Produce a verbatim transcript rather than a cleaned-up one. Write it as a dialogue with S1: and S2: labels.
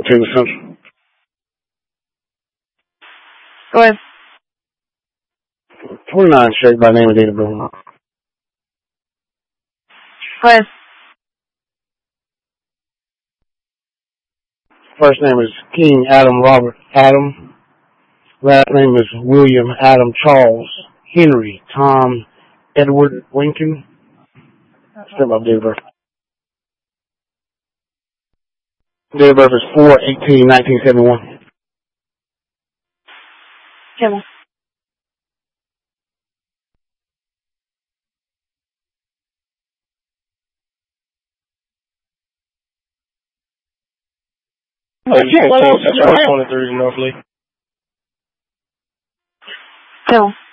S1: Taylor Central.
S2: Go ahead.
S1: twenty-nine straight by name and date of birth.
S2: Go ahead.
S1: First name is King Adam Robert Adam. Last name is William Adam Charles Henry Tom Edward Lincoln. Step up date of birth. Date of birth is four eighteen nineteen seventy-one.
S2: Kimmel.
S3: Oh, yeah, well, that's twenty-three North Lee.
S2: Kimmel.